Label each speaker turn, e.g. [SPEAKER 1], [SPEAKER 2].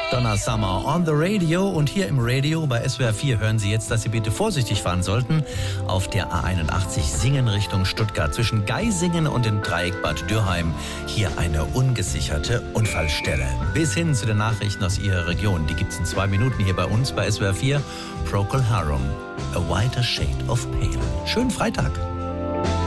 [SPEAKER 1] Donna Summer on the Radio. Und hier im Radio bei SWR 4 hören Sie jetzt, dass Sie bitte vorsichtig fahren sollten. Auf der A81 Singen Richtung Stuttgart zwischen Geisingen und dem Dreieck Bad Dürheim. Hier eine ungesicherte Unfallstelle. Bis hin zu den Nachrichten aus Ihrer Region. Die gibt's in 2 Minuten hier bei uns bei SWR 4. Procol Harum, A Whiter Shade of Pale. Schönen Freitag.